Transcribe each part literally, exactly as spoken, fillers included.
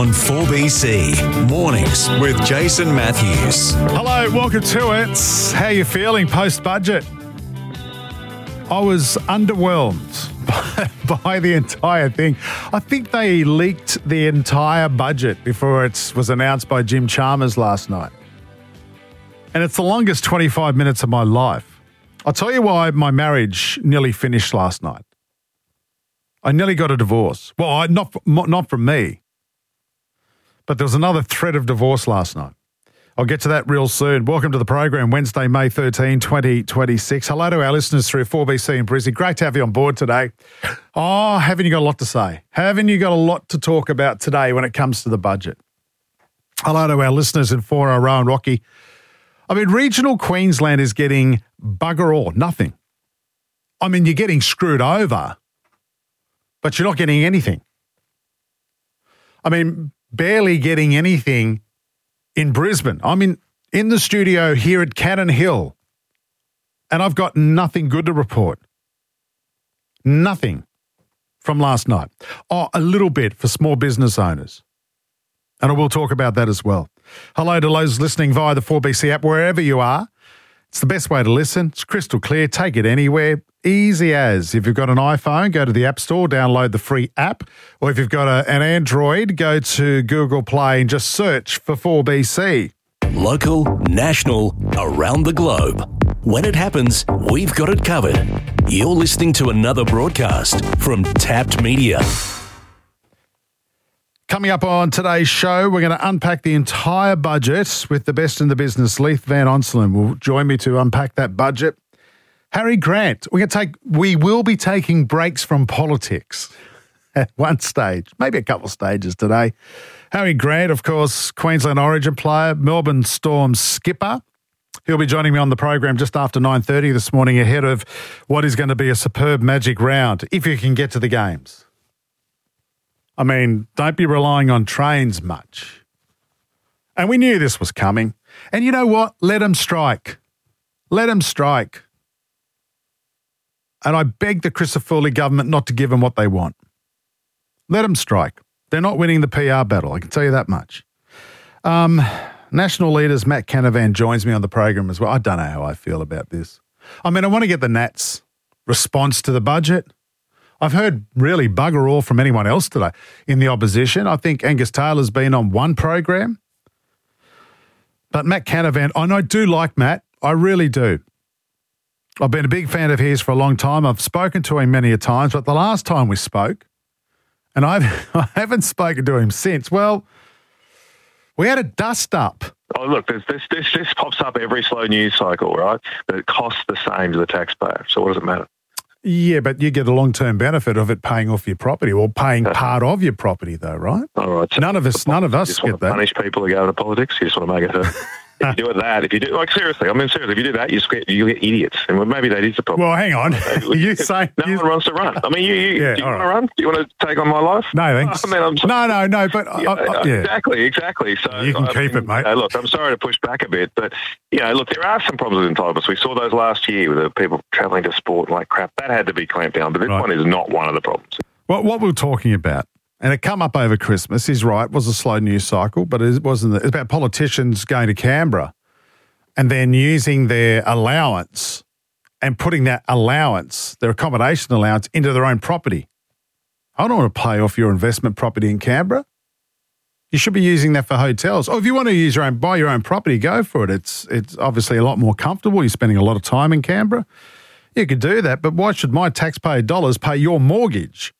On four B C, mornings with Jason Matthews. Hello, welcome to it. How are you feeling post-budget? I was underwhelmed by, by the entire thing. I think they leaked the entire budget before it was announced by Jim Chalmers last night. And it's the longest twenty-five minutes of my life. I'll tell you why my marriage nearly finished last night. I nearly got a divorce. Well, I, not, not from me. But there was another threat of divorce last night. I'll get to that real soon. Welcome to the program, Wednesday, May thirteenth, twenty twenty-six. Hello to our listeners through four B C in Brisbane. Great to have you on board today. Oh, haven't you got a lot to say? Haven't you got a lot to talk about today when it comes to the budget? Hello to our listeners in four R and Rocky. I mean, regional Queensland is getting bugger all, nothing. I mean, you're getting screwed over, but you're not getting anything. I mean, barely getting anything in Brisbane. I'm in, in the studio here at Cannon Hill, and I've got nothing good to report. Nothing from last night. Oh, a little bit for small business owners. And I will talk about that as well. Hello to those listening via the four B C app, wherever you are. It's the best way to listen. It's crystal clear. Take it anywhere. Easy as. If you've got an iPhone, go to the App Store, download the free app. Or if you've got a, an Android, go to Google Play and just search for four B C. Local, national, around the globe. When it happens, we've got it covered. You're listening to another broadcast from Tapped Media. Coming up on today's show, we're going to unpack the entire budget with the best in the business. Leith Van Onselen will join me to unpack that budget. Harry Grant, we're going to take, we will be taking breaks from politics at one stage, maybe a couple of stages today. Harry Grant, of course, Queensland Origin player, Melbourne Storm skipper. He'll be joining me on the program just after nine thirty this morning ahead of what is going to be a superb Magic round, if you can get to the games. I mean, don't be relying on trains much. And we knew this was coming. And you know what? Let them strike. Let them strike. And I beg the Crisafulli government not to give them what they want. Let them strike. They're not winning the P R battle, I can tell you that much. Um, National Leaders Matt Canavan joins me on the program as well. I don't know how I feel about this. I mean, I want to get the Nats' response to the budget. I've heard really bugger all from anyone else today in the opposition. I think Angus Taylor's been on one program. But Matt Canavan, and I do like Matt. I really do. I've been a big fan of his for a long time. I've spoken to him many a times, but the last time we spoke, and I've, I haven't spoken to him since, well, we had a dust-up. Oh, look, this, this, this, this pops up every slow news cycle, right? But it costs the same to the taxpayer. So what does it matter? Yeah, but you get a long-term benefit of it paying off your property or paying uh, part of your property, though, right? All right. So none of us, none of us you just get want to that. Punish people who go into politics. You just want to make it hurt. If you do it that, if you do, like seriously, I mean seriously, if you do that, you just get, you get idiots, and maybe that is the problem. Well, hang on, you say no you, one wants to run. I mean, you, you yeah, do you all want right. to run? Do you want to take on my life? No, thanks. I mean, I'm no, no, no, but yeah, I, I, yeah. exactly, exactly. So you can I keep mean, it, mate. You know, look, I'm sorry to push back a bit, but you know, look, there are some problems with entitlements. We saw those last year with the people travelling to sport like crap. That had to be clamped down, but this right. one is not one of the problems. Well, what we we're talking about, and it come up over Christmas, he's right, it was a slow news cycle, but it wasn't. It's about politicians going to Canberra and then using their allowance and putting that allowance, their accommodation allowance, into their own property. I don't want to pay off your investment property in Canberra. You should be using that for hotels. Or if you want to use your own, buy your own property, go for it. It's it's obviously a lot more comfortable. You're spending a lot of time in Canberra. You could do that, but why should my taxpayer dollars pay your mortgage?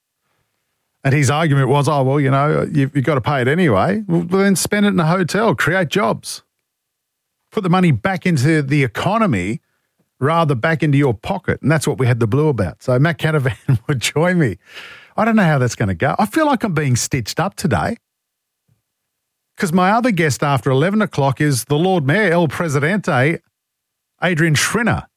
And his argument was, oh, well, you know, you've, you've got to pay it anyway. Well, then spend it in a hotel, create jobs. Put the money back into the economy rather back into your pocket. And that's what we had the blue about. So Matt Canavan would join me. I don't know how that's going to go. I feel like I'm being stitched up today because my other guest after eleven o'clock is the Lord Mayor, El Presidente, Adrian Schrinner.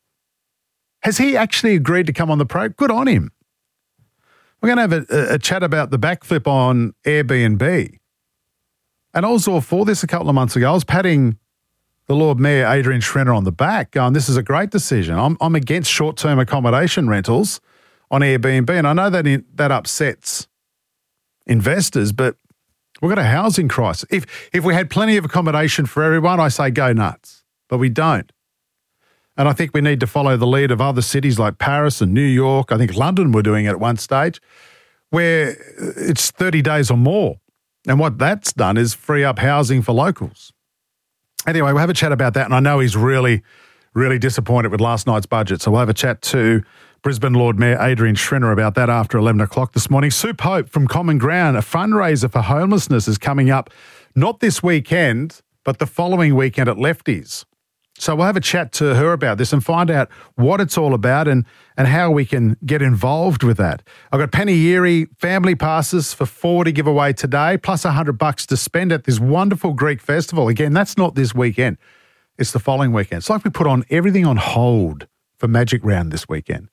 Has he actually agreed to come on the program? Good on him. We're going to have a, a chat about the backflip on Airbnb. And I was all for this a couple of months ago. I was patting the Lord Mayor, Adrian Schrinner, on the back, going, this is a great decision. I'm, I'm against short-term accommodation rentals on Airbnb, and I know that in, that upsets investors, but We've got a housing crisis. If if we had plenty of accommodation for everyone, I say go nuts. But we don't. And I think we need to follow the lead of other cities like Paris and New York. I think London were doing it at one stage, where it's thirty days or more. And what that's done is free up housing for locals. Anyway, we'll have a chat about that. And I know he's really, really disappointed with last night's budget. So we'll have a chat to Brisbane Lord Mayor Adrian Schrinner about that after eleven o'clock this morning. Sue Pope from Common Ground, a fundraiser for homelessness is coming up not this weekend, but the following weekend at Lefties. So we'll have a chat to her about this and find out what it's all about and, and how we can get involved with that. I've got Penny Erie family passes for four to give away today, plus one hundred bucks to spend at this wonderful Greek festival. Again, that's not this weekend. It's the following weekend. It's like we put on everything on hold for Magic Round this weekend.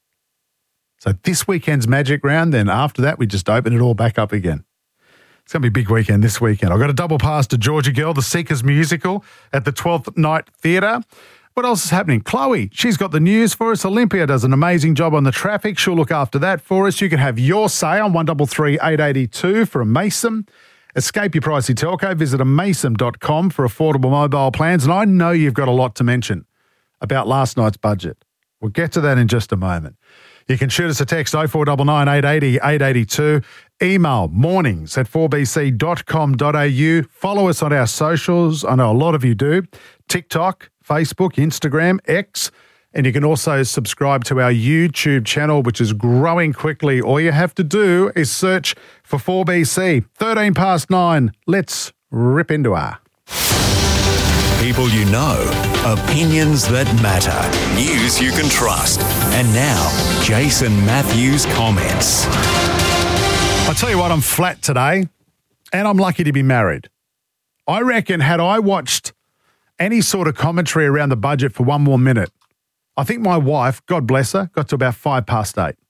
So this weekend's Magic Round, then after that, we just open it all back up again. It's going to be a big weekend this weekend. I've got a double pass to Georgia Girl, the Seekers musical at the twelfth Night Theatre. What else is happening? Chloe, she's got the news for us. Olympia does an amazing job on the traffic. She'll look after that for us. You can have your say on one three three, eight eight two for a Mason. Escape your pricey telco. Visit a mason dot com for affordable mobile plans. And I know you've got a lot to mention about last night's budget. We'll get to that in just a moment. You can shoot us a text oh four nine nine, eight eight zero, eight eight two. Email mornings at four b c dot com dot a u. Follow us on our socials. I know a lot of you do. TikTok, Facebook, Instagram, X. And you can also subscribe to our YouTube channel, which is growing quickly. All you have to do is search for four B C. thirteen past nine. Let's rip into her. People you know, opinions that matter, news you can trust. And now, Jason Matthews comments. I'll tell you what, I'm flat today, and I'm lucky to be married. I reckon had I watched any sort of commentary around the budget for one more minute, I think my wife, God bless her, got to about five past eight.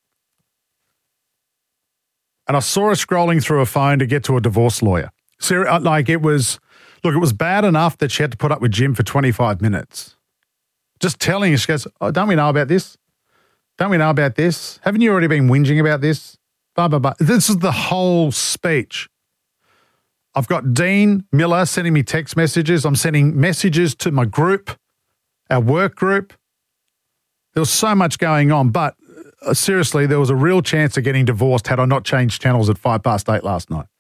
And I saw her scrolling through her phone to get to a divorce lawyer. Ser- like it was... Look, it was bad enough that she had to put up with Jim for twenty-five minutes. Just telling her, she goes, oh, don't we know about this? Don't we know about this? Haven't you already been whinging about this? Blah, blah, blah. This is the whole speech. I've got Dean Miller sending me text messages. I'm sending messages to my group, our work group. There was so much going on, but uh, seriously, there was a real chance of getting divorced had I not changed channels at five past eight last night.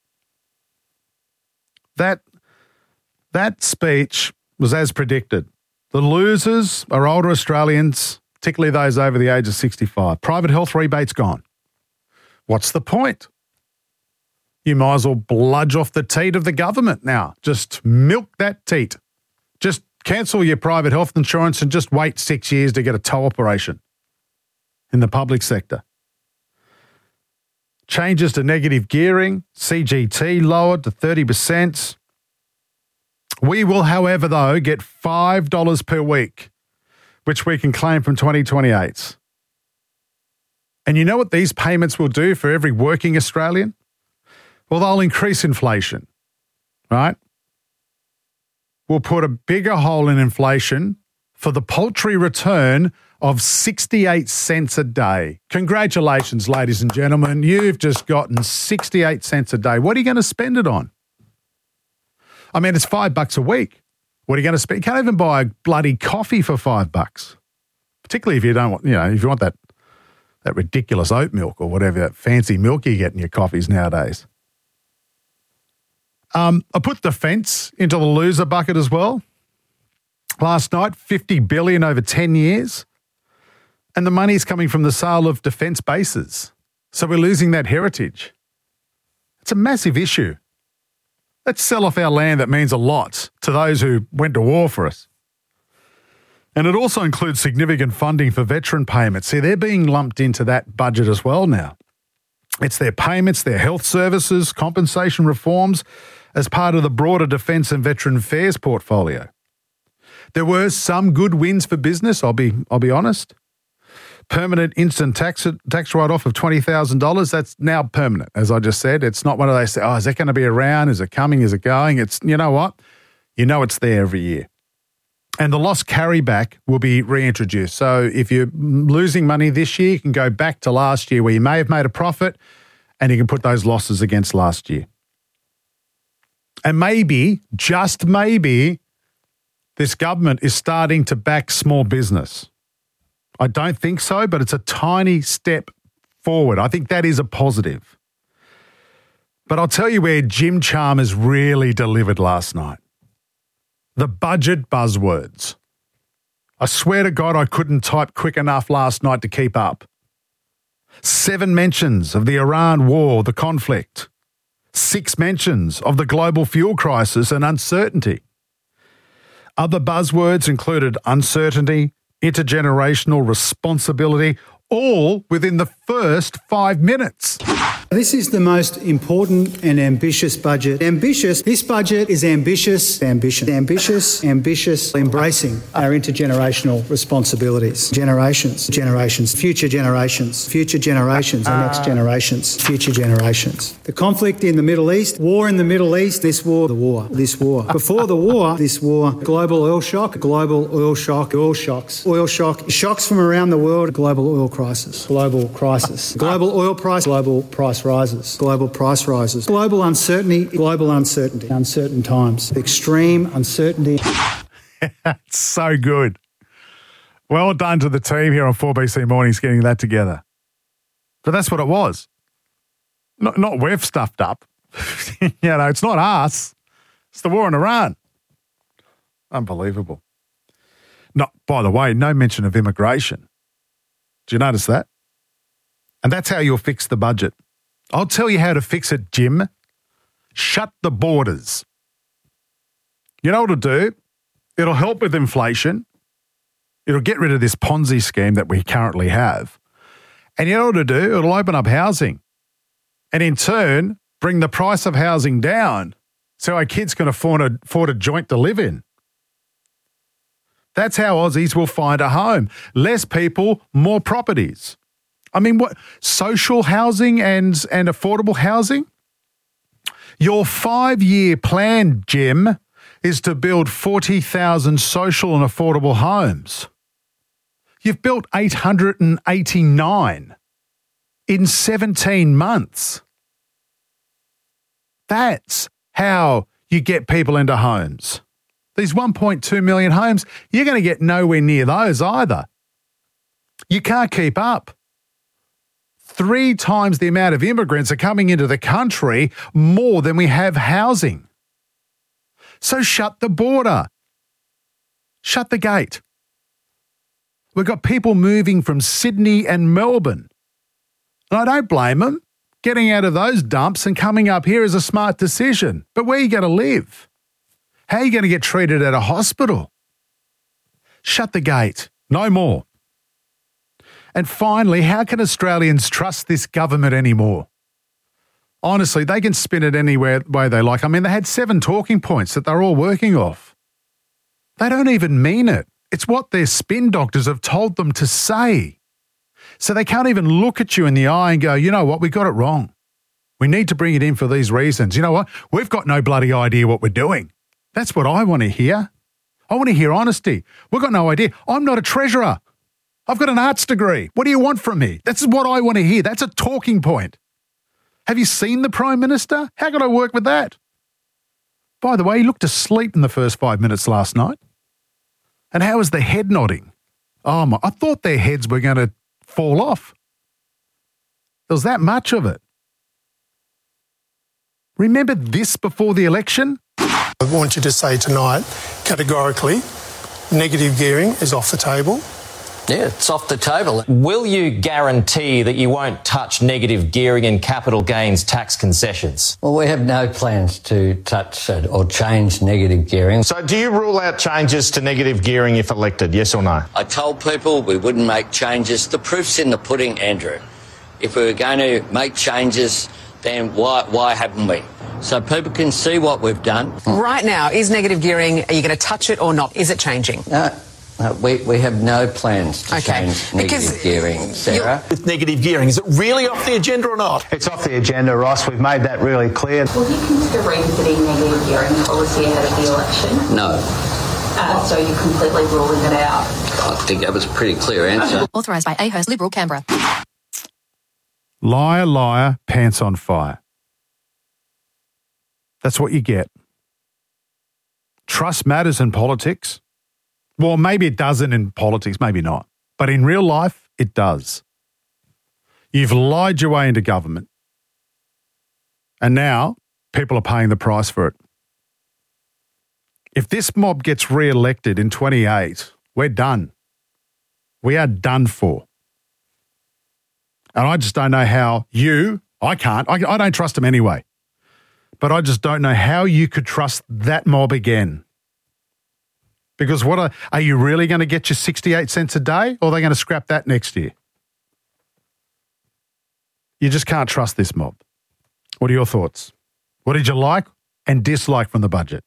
That... That speech was as predicted. The losers are older Australians, particularly those over the age of sixty-five. Private health rebates gone. What's the point? You might as well bludge off the teat of the government now. Just milk that teat. Just cancel your private health insurance and just wait six years to get a toe operation in the public sector. Changes to negative gearing, C G T lowered to thirty percent. We will, however, though, get five dollars per week, which we can claim from twenty twenty-eight. And you know what these payments will do for every working Australian? Well, they'll increase inflation, right? We'll put a bigger hole in inflation for the paltry return of sixty-eight cents a day. Congratulations, ladies and gentlemen. You've just gotten sixty-eight cents a day. What are you going to spend it on? I mean, it's five bucks a week. What are you going to spend? You can't even buy a bloody coffee for five bucks. Particularly if you don't want, you know, if you want that that ridiculous oat milk or whatever, that fancy milk you get in your coffees nowadays. Um, I put defence into the loser bucket as well. Last night, fifty billion dollars over ten years. And the money's coming from the sale of defence bases. So we're losing that heritage. It's a massive issue. Let's sell off our land that means a lot to those who went to war for us. And it also includes significant funding for veteran payments. See, they're being lumped into that budget as well now. It's their payments, their health services, compensation reforms as part of the broader Defence and Veteran Affairs portfolio. There were some good wins for business, I'll be I'll be honest. Permanent instant tax tax write-off of twenty thousand dollars, that's now permanent, as I just said. It's not one of those, oh, is that going to be around? Is it coming? Is it going? It's, you know what? You know it's there every year. And the loss carryback will be reintroduced. So if you're losing money this year, you can go back to last year where you may have made a profit and you can put those losses against last year. And maybe, just maybe, this government is starting to back small business. I don't think so, but it's a tiny step forward. I think that is a positive. But I'll tell you where Jim Chalmers really delivered last night. The budget buzzwords. I swear to God I couldn't type quick enough last night to keep up. Seven mentions of the Iran war, the conflict. Six mentions of the global fuel crisis and uncertainty. Other buzzwords included uncertainty, intergenerational responsibility, all within the first five minutes. This is the most important and ambitious budget. Ambitious. This budget is ambitious, ambition, ambitious, ambitious, embracing our intergenerational responsibilities. Generations, generations, future generations, future generations, our next generations, future generations. The conflict in the Middle East, war in the Middle East, this war, the war, this war. Before the war, this war, global oil shock, global oil shock, oil shocks, oil shock, shocks from around the world, global oil crisis, global crisis, global oil price, global price rises, global price rises, global uncertainty, global uncertainty, uncertain times, extreme uncertainty. That's so good. Well done to the team here on four B C Mornings getting that together. But that's what it was. Not, not we've stuffed up. you know, it's not us. It's the war in Iran. Unbelievable. No, by the way, no mention of immigration. Do you notice that? And that's how you'll fix the budget. I'll tell you how to fix it, Jim. Shut the borders. You know what it'll do? It'll help with inflation. It'll get rid of this Ponzi scheme that we currently have. And you know what it'll do? It'll open up housing. And in turn, bring the price of housing down so our kids can afford a, afford a joint to live in. That's how Aussies will find a home. Less people, more properties. I mean, what social housing and, and affordable housing? Your five-year plan, Jim, is to build forty thousand social and affordable homes. You've built eight hundred eighty-nine in seventeen months. That's how you get people into homes. These one point two million homes, you're going to get nowhere near those either. You can't keep up. Three times the amount of immigrants are coming into the country more than we have housing. So shut the border. Shut the gate. We've got people moving from Sydney and Melbourne. And I don't blame them. Getting out of those dumps and coming up here is a smart decision. But where are you going to live? How are you going to get treated at a hospital? Shut the gate. No more. And finally, how can Australians trust this government anymore? Honestly, they can spin it any way they like. I mean, they had seven talking points that they're all working off. They don't even mean it. It's what their spin doctors have told them to say. So they can't even look at you in the eye and go, you know what, we got it wrong. We need to bring it in for these reasons. You know what? We've got no bloody idea what we're doing. That's what I want to hear. I want to hear honesty. We've got no idea. I'm not a treasurer. I've got an arts degree. What do you want from me? That's what I want to hear. That's a talking point. Have you seen the Prime Minister? How can I work with that? By the way, he looked asleep in the first five minutes last night. And how was the head nodding? Oh my, I thought their heads were going to fall off. There was that much of it. Remember this before the election? I want you to say tonight, categorically, negative gearing is off the table. Yeah, it's off the table. Will you guarantee that you won't touch negative gearing and capital gains tax concessions? Well, we have no plans to touch or change negative gearing. So do you rule out changes to negative gearing if elected, yes or no? I told people we wouldn't make changes. The proof's in the pudding, Andrew. If we were going to make changes, then why, why haven't we? So people can see what we've done. Right now, is negative gearing, are you going to touch it or not? Is it changing? No. Uh, we, we have no plans to okay. change negative because gearing, Sarah. With negative gearing, is it really off the agenda or not? It's off the agenda, Ross. We've made that really clear. Will you consider revisiting negative gearing policy ahead of the election? No. Uh, so you're completely ruling it out? I think that was a pretty clear answer. Authorised by A Hurst Liberal, Canberra. Liar, liar, pants on fire. That's what you get. trust matters in politics? Well, maybe it doesn't in politics, maybe not. But in real life, it does. You've lied your way into government. And now people are paying the price for it. If this mob gets re-elected in twenty-eight, we're done. We are done for. And I just don't know how you, I can't, I, I don't trust them anyway. But I just don't know how you could trust that mob again. Because what are, are you really going to get your sixty-eight cents a day, or are they going to scrap that next year? You just can't trust this mob. What are your thoughts? What did you like and dislike from the budget?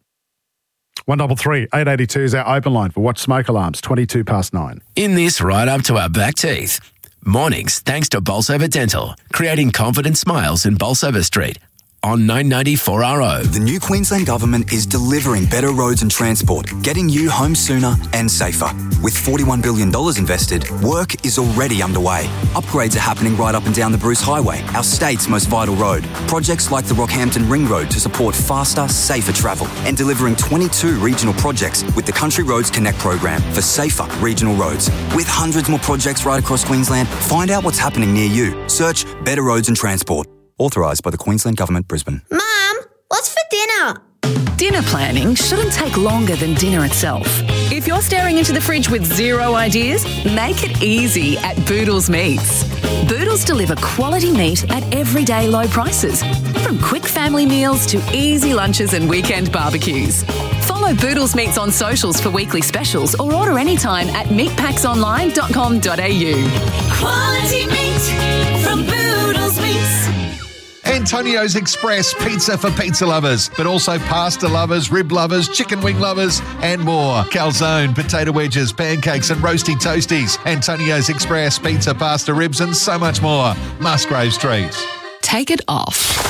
one double three eight eight two is our open line for Watch Smoke Alarms, twenty-two past nine. In this right up to our back teeth. Mornings thanks to Bolsover Dental, creating confident smiles in Bolsover Street. On nine ninety-four R O. The new Queensland Government is delivering better roads and transport, getting you home sooner and safer. With forty-one billion dollars invested, work is already underway. Upgrades are happening right up and down the Bruce Highway, our state's most vital road. Projects like the Rockhampton Ring Road to support faster, safer travel, and delivering twenty-two regional projects with the Country Roads Connect program for safer regional roads. With hundreds more projects right across Queensland, find out what's happening near you. Search Better Roads and Transport. Authorised by the Queensland Government, Brisbane. Mum, what's for dinner? Dinner planning shouldn't take longer than dinner itself. If you're staring into the fridge with zero ideas, make it easy at Boodles Meats. Boodles deliver quality meat at everyday low prices, from quick family meals to easy lunches and weekend barbecues. Follow Boodles Meats on socials for weekly specials or order anytime at meat packs online dot com dot a u. Quality meat from Boodles Meats. Antonio's Express pizza for pizza lovers, but also pasta lovers, rib lovers, chicken wing lovers, and more. Calzone, potato wedges, pancakes, and roasty toasties. Antonio's Express pizza, pasta, ribs, and so much more. Musgrave Street. Take it off.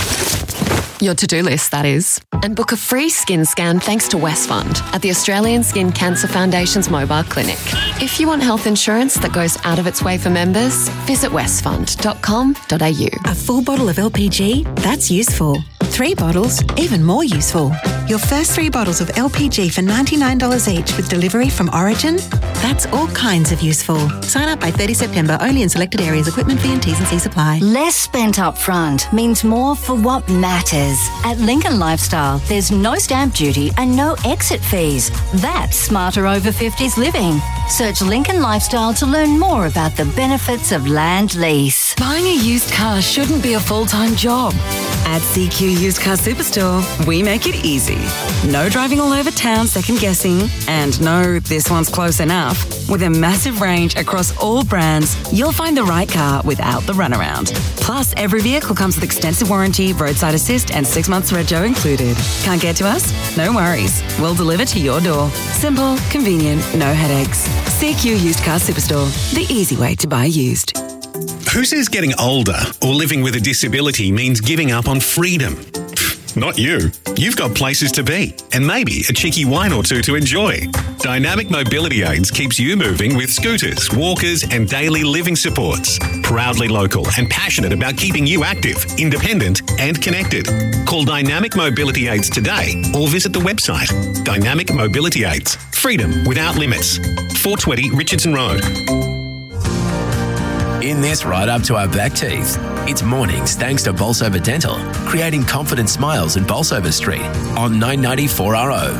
Your to-do list, that is. And book a free skin scan thanks to Westfund at the Australian Skin Cancer Foundation's mobile clinic. If you want health insurance that goes out of its way for members, visit westfund dot com dot a u. A full bottle of L P G? That's useful. Three bottles? Even more useful. Your first three bottles of L P G for ninety-nine dollars each with delivery from Origin? That's all kinds of useful. Sign up by thirtieth of September, only in selected areas. Equipment fee and T's and C's apply. Less spent up front means more for what matters. At Lincoln Lifestyle, there's no stamp duty and no exit fees. That's smarter over fifties living. Search Lincoln Lifestyle to learn more about the benefits of land lease. Buying a used car shouldn't be a full-time job. At C Q Used Car Superstore, we make it easy. No driving all over town second-guessing, and no, this one's close enough. With a massive range across all brands, you'll find the right car without the runaround. Plus, every vehicle comes with extensive warranty, roadside assist, and six months rego included. Can't get to us? No worries. We'll deliver to your door. Simple, convenient, no headaches. C Q Used Car Superstore, the easy way to buy used. Who says getting older or living with a disability means giving up on freedom? Not you. You've got places to be and maybe a cheeky wine or two to enjoy. Dynamic Mobility Aids keeps you moving with scooters, walkers and daily living supports. Proudly local and passionate about keeping you active, independent and connected. Call Dynamic Mobility Aids today or visit the website. Dynamic Mobility Aids. Freedom without limits. four twenty Richardson Road. In this right up to our back teeth. It's mornings thanks to Bolsover Dental, creating confident smiles in Bolsover Street on nine ninety-four R O.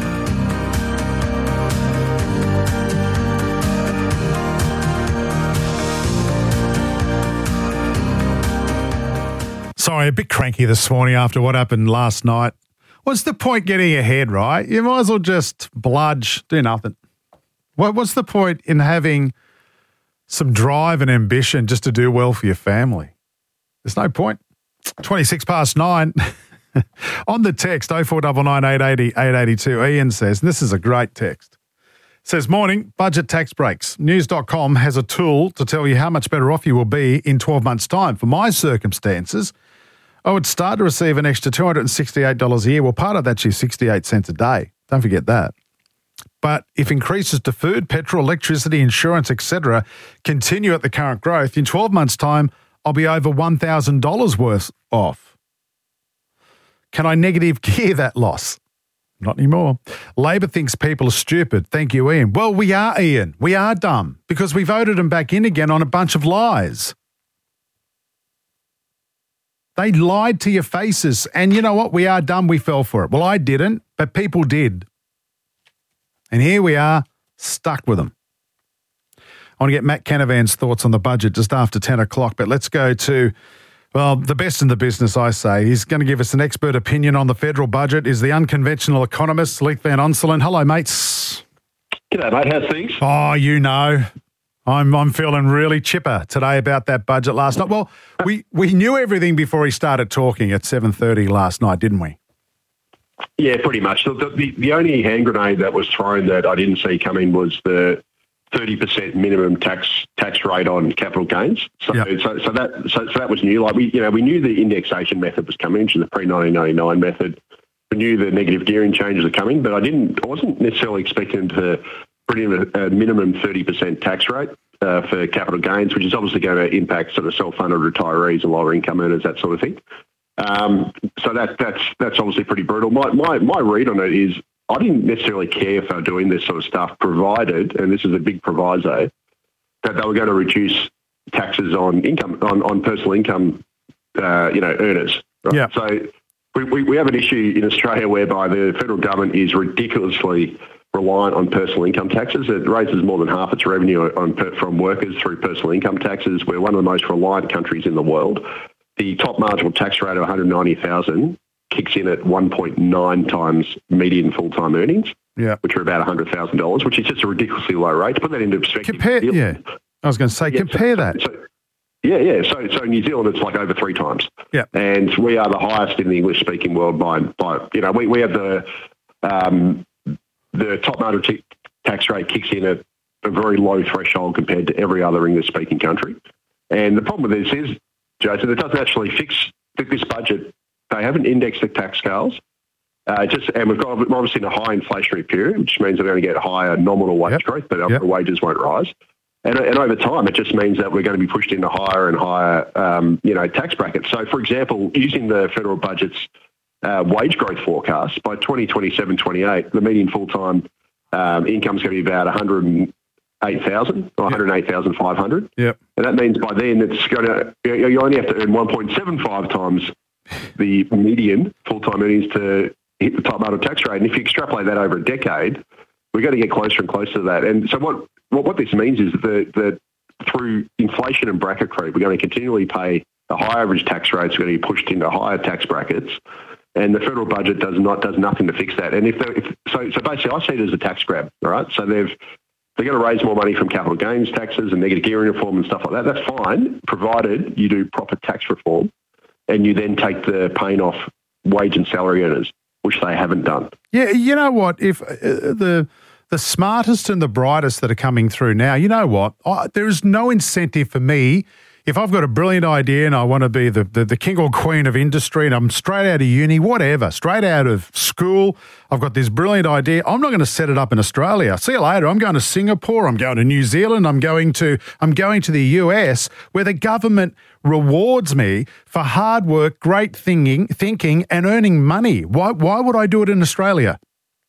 Sorry, a bit cranky this morning after what happened last night. What's the point getting ahead, right? You might as well just bludge, do nothing. What, what's the point in having some drive and ambition just to do well for your family? There's no point. twenty-six past nine. On the text, oh four nine nine eight eight oh eight eight two, Ian says, and this is a great text, says, morning, budget tax breaks. News dot com has a tool to tell you how much better off you will be in twelve months' time. For my circumstances, I would start to receive an extra two hundred sixty-eight dollars a year. Well, part of that's your sixty-eight cents a day. Don't forget that. But if increases to food, petrol, electricity, insurance, et cetera continue at the current growth, in twelve months' time, I'll be over one thousand dollars worth off. Can I negative gear that loss? Not anymore. Labor thinks people are stupid. Thank you, Ian. Well, we are, Ian. We are dumb because we voted them back in again on a bunch of lies. They lied to your faces. And you know what? We are dumb. We fell for it. Well, I didn't, but people did. And here we are, stuck with them. I want to get Matt Canavan's thoughts on the budget just after ten o'clock, but let's go to, well, the best in the business, I say. He's going to give us an expert opinion on the federal budget. Is the unconventional economist, Leith Van Onselen. Hello, mates. G'day, mate. How's things? Oh, you know. I'm I'm feeling really chipper today about that budget last night. Well, we, we knew everything before he started talking at seven thirty last night, didn't we? Yeah, pretty much. The, the, the only hand grenade that was thrown that I didn't see coming was the thirty percent minimum tax tax rate on capital gains. So, yep. so, so that so, so that was new. Like we, you know, we knew the indexation method was coming, which is the pre nineteen ninety-nine method. We knew the negative gearing changes are coming, but I didn't. I wasn't necessarily expecting to put in a, a minimum thirty percent tax rate uh, for capital gains, which is obviously going to impact sort of self-funded retirees and lower income earners, that sort of thing. Um, so that that's that's obviously pretty brutal. My my my read on it is I didn't necessarily care if they were doing this sort of stuff, provided, and this is a big proviso, that they were going to reduce taxes on income on, on personal income, uh, you know, earners. Right? Yeah. So we, we we have an issue in Australia whereby the federal government is ridiculously reliant on personal income taxes. It raises more than half its revenue on from workers through personal income taxes. We're one of the most reliant countries in the world. The top marginal tax rate of one hundred ninety thousand kicks in at one point nine times median full-time earnings, yeah, which are about one hundred thousand dollars, which is just a ridiculously low rate. To put that into perspective, compare, yeah, I was going to say, yeah, compare so, that. So, yeah, yeah. So, so New Zealand, it's like over three times. Yeah, and we are the highest in the English-speaking world by, by you know, we, we have the um, the top marginal t- tax rate kicks in at a very low threshold compared to every other English-speaking country. And the problem with this is, Jason, it doesn't actually fix this budget. They haven't indexed the tax scales. Uh, just and we've got we're obviously in a high inflationary period, which means we're going to get higher nominal wage yep. growth, but yep. wages won't rise. And, and over time, it just means that we're going to be pushed into higher and higher, um, you know, tax brackets. So, for example, using the federal budget's uh, wage growth forecast, by twenty twenty-seven twenty-eight, the median full-time um, income is going to be about one hundred eight thousand or one hundred eight thousand five hundred. Yep. And that means by then it's going to you only have to earn one point seven five times the median full-time earnings to hit the top marginal tax rate. And if you extrapolate that over a decade, we're going to get closer and closer to that. And so what what, what this means is that, that through inflation and bracket creep, we're going to continually pay the high average tax rates. We're going to be pushed into higher tax brackets. And the federal budget does not does nothing to fix that. And if, if so, so basically, I see it as a tax grab. All right, so they've they're going to raise more money from capital gains taxes and negative gearing reform and stuff like that. That's fine, provided you do proper tax reform, and you then take the pain off wage and salary earners, which they haven't done. Yeah, you know what? If uh, the the smartest and the brightest that are coming through now, you know what? I, there is no incentive for me. If I've got a brilliant idea and I want to be the, the, the king or queen of industry and I'm straight out of uni, whatever, straight out of school, I've got this brilliant idea. I'm not going to set it up in Australia. See you later. I'm going to Singapore. I'm going to New Zealand. I'm going to I'm going to the U S where the government rewards me for hard work, great thinking, thinking and earning money. Why why would I do it in Australia?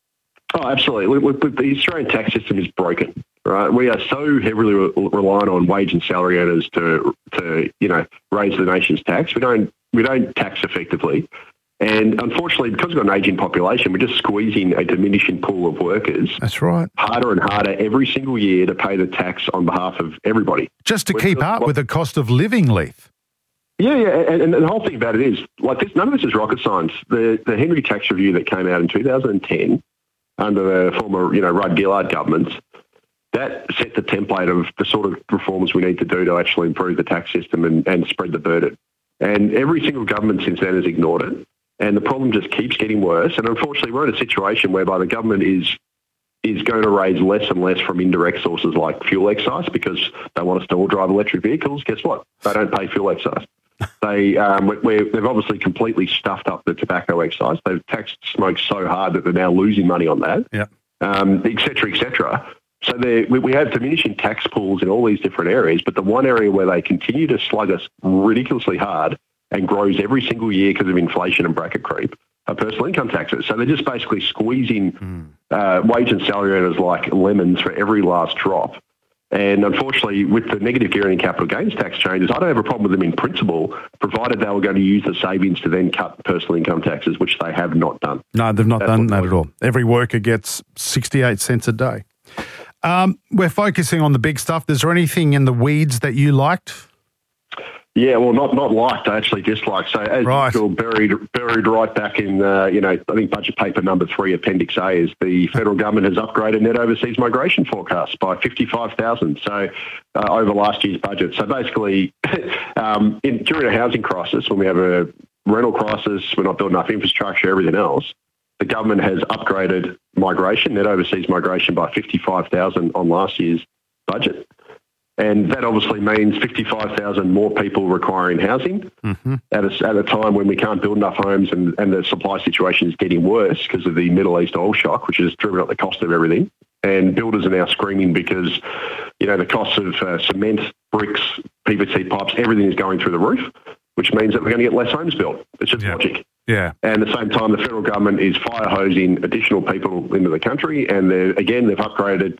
Oh, absolutely. The Australian tax system is broken. Right, we are so heavily re- reliant on wage and salary earners to, to you know, raise the nation's tax. We don't we don't tax effectively, and unfortunately, because we've got an ageing population, we're just squeezing a diminishing pool of workers. That's right. Harder and harder every single year to pay the tax on behalf of everybody, just to we're, keep up well, with the cost of living, Leith. Yeah, yeah, and, and the whole thing about it is like this. None of this is rocket science. The the Henry Tax Review that came out in two thousand ten under the former you know Rudd Gillard governments. That set the template of the sort of reforms we need to do to actually improve the tax system and, and spread the burden. And every single government since then has ignored it. And the problem just keeps getting worse. And unfortunately, we're in a situation whereby the government is is going to raise less and less from indirect sources like fuel excise because they want us to all drive electric vehicles. Guess what? They don't pay fuel excise. They, um, we're, they've obviously completely stuffed up the tobacco excise. They've taxed smoke so hard that they're now losing money on that, yeah. um, et cetera, et cetera. So we, we have diminishing tax pools in all these different areas, but the one area where they continue to slug us ridiculously hard and grows every single year because of inflation and bracket creep are personal income taxes. So they're just basically squeezing mm. uh, wage and salary earners like lemons for every last drop. And unfortunately, with the negative gearing and capital gains tax changes, I don't have a problem with them in principle, provided they were going to use the savings to then cut personal income taxes, which they have not done. No, they've not That's done that at all. Every worker gets sixty-eight cents a day. Um, we're focusing on the big stuff. Is there anything in the weeds that you liked? Yeah, well, not not liked, I actually disliked. So as right. usual, buried buried right back in, uh, you know, I think budget paper number three, Appendix A, is the federal government has upgraded net overseas migration forecasts by fifty-five thousand. So uh, over last year's budget. So basically, um, in, during a housing crisis, when we have a rental crisis, we're not building enough infrastructure, everything else, the government has upgraded migration, net overseas migration, by fifty-five thousand on last year's budget. And that obviously means fifty-five thousand more people requiring housing mm-hmm. at, a, at a time when we can't build enough homes and, and the supply situation is getting worse because of the Middle East oil shock, which has driven up the cost of everything. And builders are now screaming because, you know, the costs of uh, cement, bricks, P V C pipes, everything is going through the roof, which means that we're going to get less homes built. It's just yeah. logic. Yeah. And at the same time, the federal government is fire hosing additional people into the country. And again, they've upgraded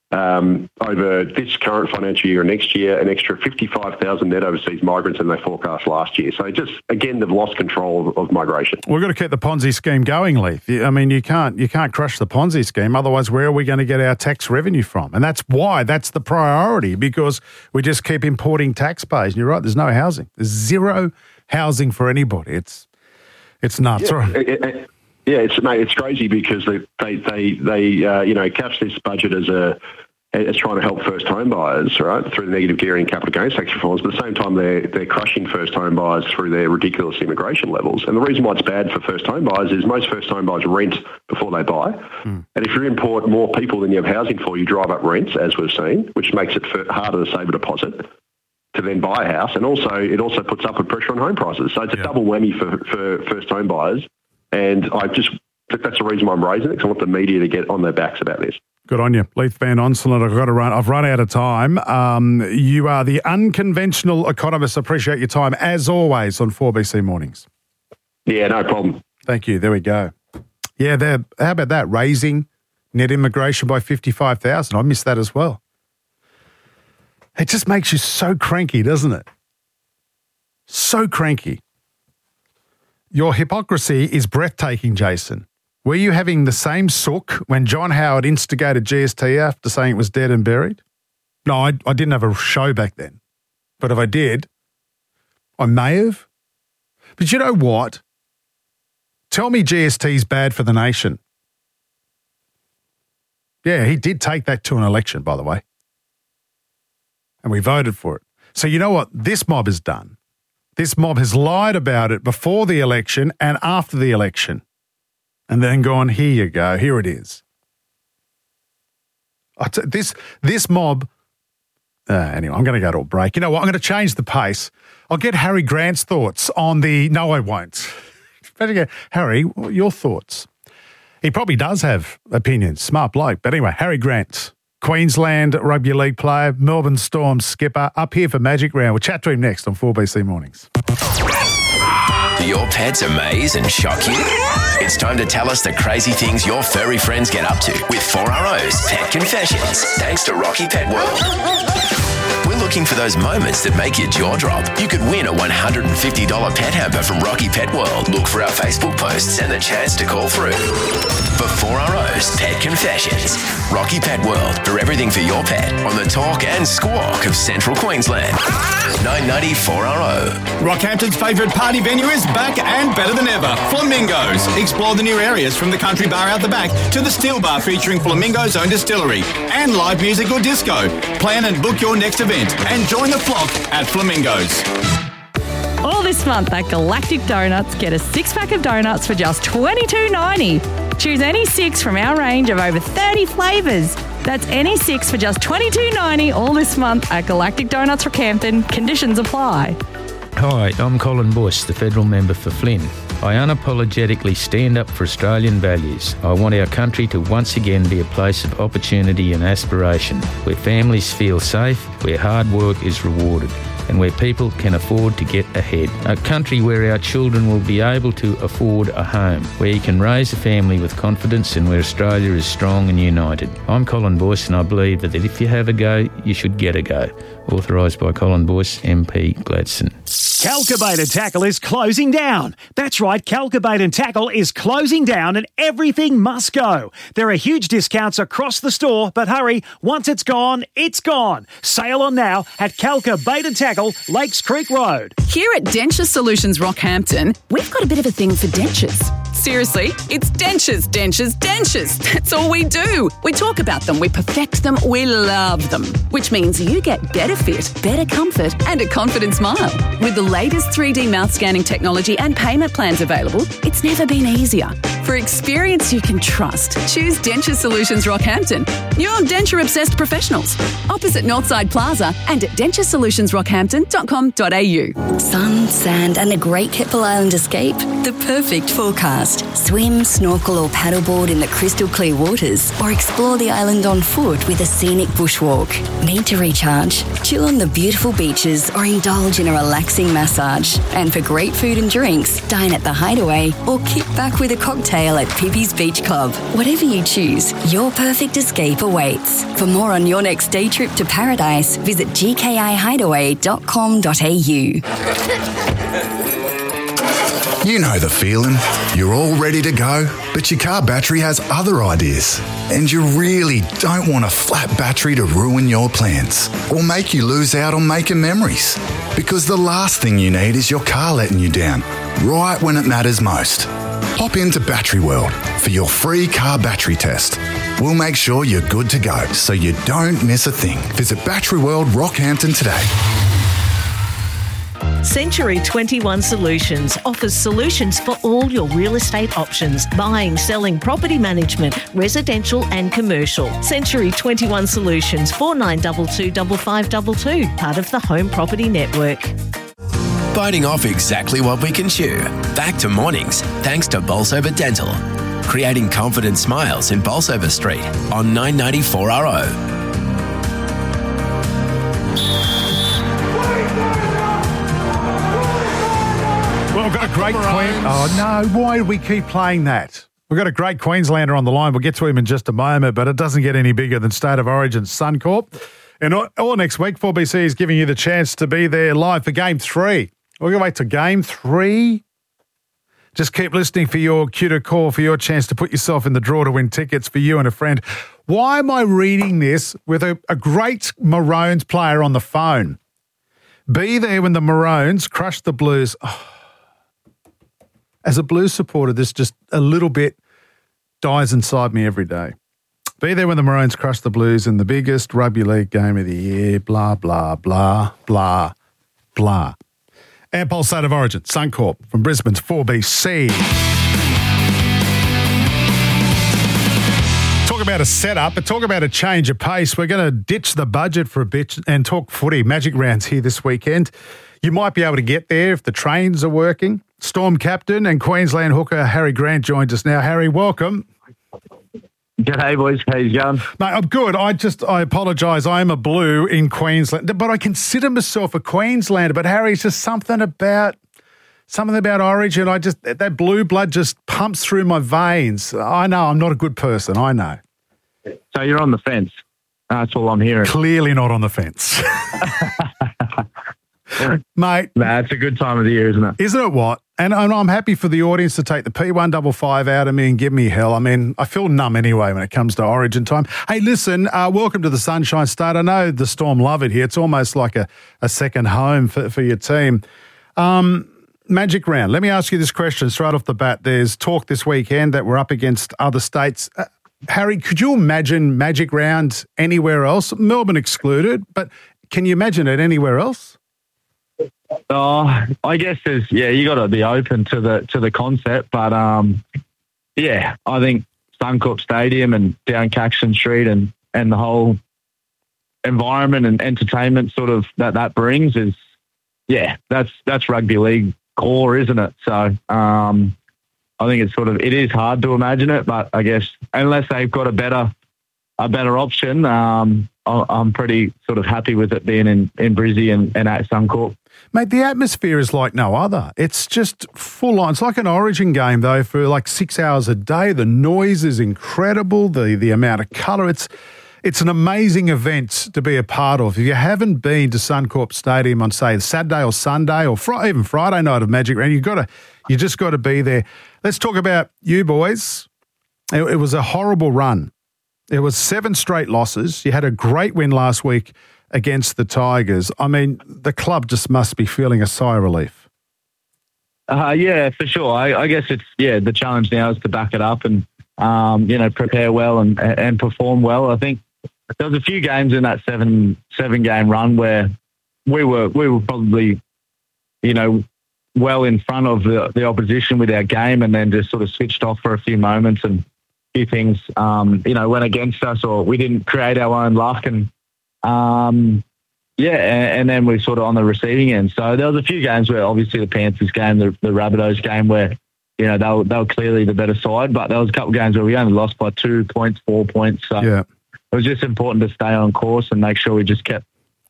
Um, over this current financial year and next year, an extra fifty-five thousand net overseas migrants than they forecast last year. So just, again, they've lost control of, of migration. We've got to keep the Ponzi scheme going, Leith. I mean, you can't you can't crush the Ponzi scheme. Otherwise, where are we going to get our tax revenue from? And that's why that's the priority, because we just keep importing taxpayers. And you're right, there's no housing. There's zero housing for anybody. It's it's nuts. Yeah, right? it, it, yeah it's mate, it's crazy because they they they, they uh, you know couch this budget as a It's trying to help first home buyers, right, through the negative gearing and capital gains tax reforms. But at the same time, they're, they're crushing first home buyers through their ridiculous immigration levels. And the reason why it's bad for first home buyers is most first home buyers rent before they buy. Mm. And if you import more people than you have housing for, you drive up rents, as we've seen, which makes it harder to save a deposit to then buy a house. And also, it also puts upward pressure on home prices. So it's a yeah. double whammy for, for first home buyers. And I just think that's the reason why I'm raising it, because I want the media to get on their backs about this. Good on you, Leith Van Onselen. I've got to run. I've run out of time. Um, you are the unconventional economist. Appreciate your time as always on four B C Mornings. Yeah, no problem. Thank you. There we go. Yeah, there. How about that? Raising net immigration by fifty-five thousand. I missed that as well. It just makes you so cranky, doesn't it? So cranky. Your hypocrisy is breathtaking, Jason. Were you having the same sook when John Howard instigated G S T after saying it was dead and buried? No, I, I didn't have a show back then. But if I did, I may have. But you know what? Tell me G S T's bad for the nation. Yeah, he did take that to an election, by the way. And we voted for it. So you know what this mob has done? This mob has lied about it before the election and after the election. And then gone, here you go, here it is. I t- this this mob, uh, anyway, I'm going to go to a break. You know what, I'm going to change the pace. I'll get Harry Grant's thoughts on the, no I won't. Better get, Harry, your thoughts. He probably does have opinions, smart bloke. But anyway, Harry Grant, Queensland Rugby League player, Melbourne Storm skipper, up here for Magic Round. We'll chat to him next on four B C Mornings. Do your pets amaze and shock you? It's time to tell us the crazy things your furry friends get up to with four R O's Pet Confessions, thanks to Rocky Pet World. We're looking for those moments that make your jaw drop. You could win a one hundred fifty dollars pet hamper from Rocky Pet World. Look for our Facebook posts and the chance to call through. For four R O's Pet Confessions, Rocky Pet World, for everything for your pet on the talk and squawk of Central Queensland. nine ninety four R O. Rockhampton's favourite party venue is back and better than ever. Flamingos. Explore the new areas from the country bar out the back to the steel bar featuring Flamingo's own distillery and live music or disco. Plan and book your next event and join the flock at Flamingos. All this month at Galactic Donuts, get a six-pack of donuts for just twenty-two ninety. Choose any six from our range of over thirty flavours. That's any six for just twenty-two ninety all this month at Galactic Donuts Rockhampton. Conditions apply. Hi, I'm Colin Bush, the federal member for Flynn. I unapologetically stand up for Australian values. I want our country to once again be a place of opportunity and aspiration, where families feel safe, where hard work is rewarded, and where people can afford to get ahead. A country where our children will be able to afford a home, where you can raise a family with confidence and where Australia is strong and united. I'm Colin Boyce and I believe that if you have a go, you should get a go. Authorised by Colin Boyce, M P Gladstone. Calcubait and Tackle is closing down. That's right, Calcubait and Tackle is closing down and everything must go. There are huge discounts across the store, but hurry, once it's gone, it's gone. Sail on now at Calcubait and Tackle, Lakes Creek Road. Here at Denture Solutions Rockhampton, we've got a bit of a thing for dentures. Seriously, it's dentures, dentures, dentures. That's all we do. We talk about them, we perfect them, we love them. Which means you get better fit, better comfort and a confident smile. With the latest three D mouth scanning technology and payment plans available, it's never been easier. For experience you can trust, choose Denture Solutions Rockhampton. You're denture-obsessed professionals. Opposite Northside Plaza and at denture solutions rockhampton dot com dot a u. Sun, sand and a great Keppel Island escape. The perfect forecast. Swim, snorkel or paddleboard in the crystal clear waters or explore the island on foot with a scenic bushwalk. Need to recharge? Chill on the beautiful beaches or indulge in a relaxing massage. And for great food and drinks, dine at the Hideaway or kick back with a cocktail at Pippi's Beach Club. Whatever you choose, your perfect escape awaits. For more on your next day trip to paradise, visit g k i hideaway dot com dot a u. You know the feeling. You're all ready to go, but your car battery has other ideas. And you really don't want a flat battery to ruin your plans or make you lose out on making memories. Because the last thing you need is your car letting you down, right when it matters most. Hop into Battery World for your free car battery test. We'll make sure you're good to go so you don't miss a thing. Visit Battery World Rockhampton today. Century twenty-one Solutions offers solutions for all your real estate options, buying, selling, property management, residential and commercial. Century twenty-one Solutions, four nine two two five five two two, part of the Home Property Network. Biting off exactly what we can chew. Back to mornings, thanks to Bolsover Dental. Creating confident smiles in Bolsover Street on nine ninety-four R O. Well, we've got a great Queen. Oh, no. Why do we keep playing that? We've got a great Queenslander on the line. We'll get to him in just a moment, but it doesn't get any bigger than State of Origin Suncorp. And all, all next week, four B C is giving you the chance to be there live for Game three. We're going to wait to Game three. Just keep listening for your cue to call, for your chance to put yourself in the draw to win tickets for you and a friend. Why am I reading this with a, a great Maroons player on the phone? Be there when the Maroons crush the Blues. Oh. As a Blues supporter, this just a little bit dies inside me every day. Be there when the Maroons crush the Blues in the biggest rugby league game of the year, blah, blah, blah, blah, blah. Airpole State of Origin, Suncorp from Brisbane's four B C. Talk about a setup, but talk about a change of pace. We're going to ditch the budget for a bit and talk footy. Magic Round's here this weekend. You might be able to get there if the trains are working. Storm captain and Queensland hooker Harry Grant joins us now. Harry, welcome. G'day, boys. How you going? Mate, I'm good. I just, I apologise. I am a Blue in Queensland, but I consider myself a Queenslander. But Harry, it's just something about, something about Origin. I just, that blue blood just pumps through my veins. I know I'm not a good person. I know. So you're on the fence. That's all I'm hearing. Clearly not on the fence. Mate. Nah, it's a good time of the year, isn't it? Isn't it what? And, and I'm happy for the audience to take the P one fifty-five out of me and give me hell. I mean, I feel numb anyway when it comes to Origin time. Hey, listen, uh, welcome to the Sunshine State. I know the Storm love it here. It's almost like a, a second home for, for your team. Um, Magic Round. Let me ask you this question straight off the bat. There's talk this weekend that we're up against other states. Uh, Harry, could you imagine Magic Round anywhere else? Melbourne excluded, but can you imagine it anywhere else? Oh, I guess there's yeah, you got to be open to the to the concept, but um, yeah, I think Suncorp Stadium and down Caxton Street and, and the whole environment and entertainment sort of that that brings is yeah, that's that's rugby league core, isn't it? So um, I think it's sort of it is hard to imagine it, but I guess unless they've got a better a better option, um, I- I'm pretty sort of happy with it being in, in Brizzy and, and at Suncorp. Mate, the atmosphere is like no other. It's just full on. It's like an Origin game, though, for like six hours a day. The noise is incredible, the the amount of colour. It's it's an amazing event to be a part of. If you haven't been to Suncorp Stadium on, say, Saturday or Sunday or fr- even Friday night of Magic Round, you've got to, you just got to be there. Let's talk about you boys. It, it was a horrible run. It was seven straight losses. You had a great win last week against the Tigers. I mean, the club just must be feeling a sigh of relief. Uh, yeah, for sure. I, I guess it's, yeah, the challenge now is to back it up and, um, you know, prepare well and, and perform well. I think there was a few games in that seven, seven game run where we were, we were probably, you know, well in front of the, the opposition with our game and then just sort of switched off for a few moments and a few things, um, you know, went against us or we didn't create our own luck and, um, yeah, and, and then we're sort of on the receiving end. So there was a few games where obviously the Panthers game, the, the Rabbitohs game where, you know, they were, they were clearly the better side, but there was a couple of games where we only lost by two points, four points. So yeah. It was just important to stay on course and make sure we just kept,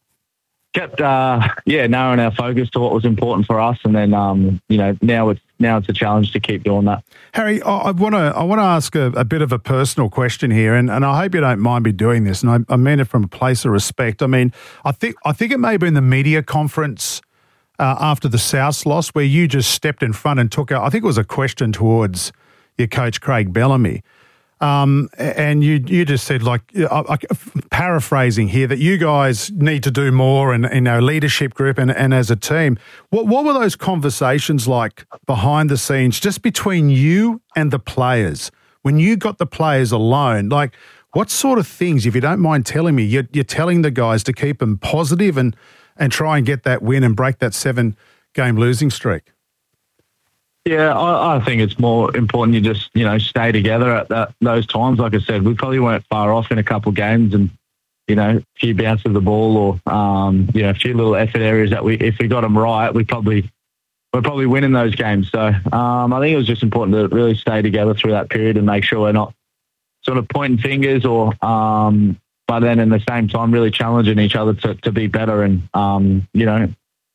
kept, uh, yeah, narrowing our focus to what was important for us. And then, um, you know, now it's, now it's a challenge to keep doing that. Harry, I want to I want to ask a, a bit of a personal question here, and, and I hope you don't mind me doing this, and I, I mean it from a place of respect. I mean, I think I think it may have been the media conference uh, after the Souths loss where you just stepped in front and took out, I think it was a question towards your coach, Craig Bellamy. Um, and you you just said, like, uh, uh, paraphrasing here, that you guys need to do more in, in our leadership group and, and as a team. What what were those conversations like behind the scenes, just between you and the players? When you got the players alone, like, what sort of things, if you don't mind telling me, you're, you're telling the guys to keep them positive and, and try and get that win and break that seven-game losing streak? Yeah, I, I think it's more important you just, you know, stay together at that, those times. Like I said, we probably weren't far off in a couple of games and, you know, a few bounces of the ball or, um, you know, a few little effort areas that we, if we got them right, we probably, we're probably winning those games. So um, I think it was just important to really stay together through that period and make sure we're not sort of pointing fingers or, um, but then in the same time, really challenging each other to, to be better and, um, you know,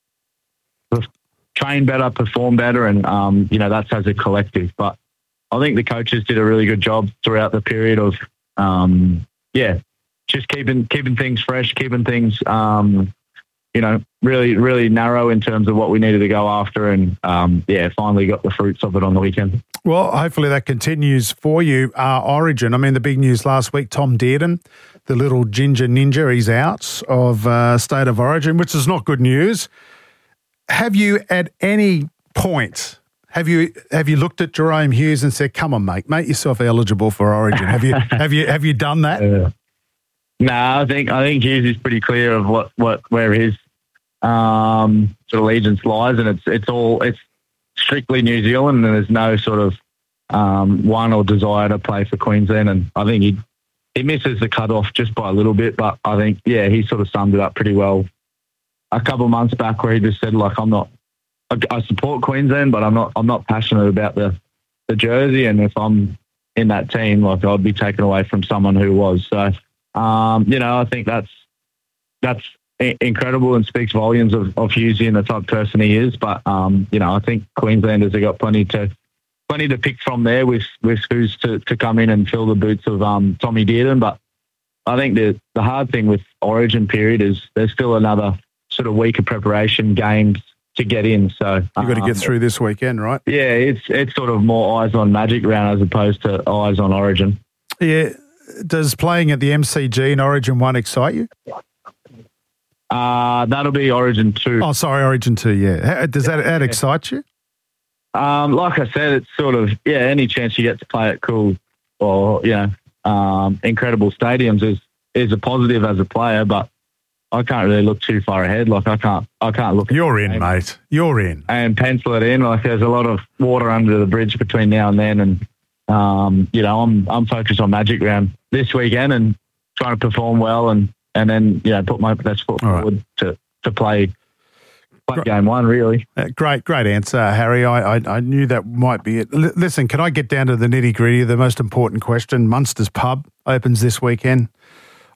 train better, perform better, and, um, you know, that's as a collective. But I think the coaches did a really good job throughout the period of, um, yeah, just keeping keeping things fresh, keeping things, um, you know, really, really narrow in terms of what we needed to go after. And, um, yeah, finally got the fruits of it on the weekend. Well, hopefully that continues for you. Uh, Origin, I mean, the big news last week, Tom Dearden, the little ginger ninja, he's out of uh, State of Origin, which is not good news. Have you at any point, have you have you looked at Jerome Hughes and said, come on, mate, make yourself eligible for Origin? Have you have you have you done that? Yeah. No, I think I think Hughes is pretty clear of what, what where his um, sort of allegiance lies, and it's it's all it's strictly New Zealand, and there's no sort of um, one or desire to play for Queensland. And I think he he misses the cutoff just by a little bit, but I think yeah, he sort of summed it up pretty well a couple of months back, where he just said, like, I'm not, I, I support Queensland, but I'm not, I'm not passionate about the, the jersey. And if I'm in that team, like, I'd be taken away from someone who was. So, um, you know, I think that's, that's incredible and speaks volumes of, of Hughesy and the type of person he is. But, um, you know, I think Queenslanders have got plenty to, plenty to pick from there with, with who's to, to come in and fill the boots of um, Tommy Dearden. But I think the, the hard thing with Origin period is there's still another sort of week of preparation games to get in. So you've got to um, get through this weekend, right? Yeah, it's it's sort of more eyes on Magic Round as opposed to eyes on Origin. Yeah. Does playing at the M C G in Origin one excite you? Uh, that'll be Origin two. Oh, sorry, Origin two, yeah. Does that, that excite you? Um, like I said, it's sort of, yeah, any chance you get to play at cool or, you know, um, incredible stadiums is, is a positive as a player, but I can't really look too far ahead. Like I can't, I can't look. You're in, mate. You're in, and pencil it in. Like there's a lot of water under the bridge between now and then, and um, you know, I'm I'm focused on Magic Round this weekend and trying to perform well, and and then you know put my best foot All forward right. to to play. Play game one, really. Uh, great, great answer, Harry. I, I I knew that might be it. L- listen, can I get down to the nitty gritty? The most important question: Munster's Pub opens this weekend.